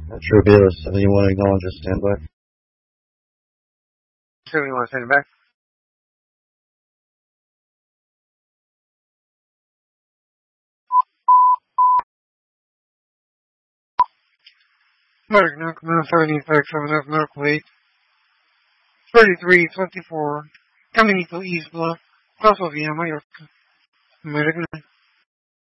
Tribula 71 acknowledge, just stand by. 71 standing back. American Command 75 Medical 8, 3324, Caminito East Block, Paso Villa, Mallorca. American